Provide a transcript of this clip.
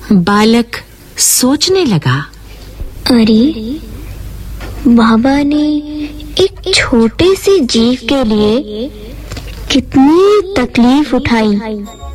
बालक सोचने लगा, अरे, बाबा ने एक छोटे से जीव के लिए कितनी तकलीफ उठाई।